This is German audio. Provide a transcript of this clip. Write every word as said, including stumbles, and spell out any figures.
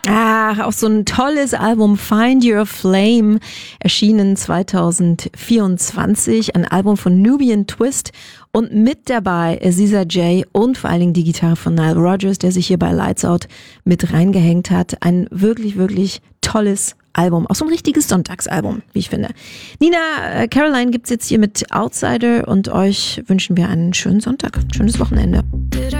Ach, auch so ein tolles Album, Find Your Flame, erschienen zwanzig vierundzwanzig, ein Album von Nubian Twist und mit dabei Aziza J und vor allen Dingen die Gitarre von Nile Rodgers, der sich hier bei Lights Out mit reingehängt hat. Ein wirklich, wirklich tolles Album, auch so ein richtiges Sonntagsalbum, wie ich finde. Nina, äh, Caroline gibt's jetzt hier mit Outsider und euch wünschen wir einen schönen Sonntag, schönes Wochenende.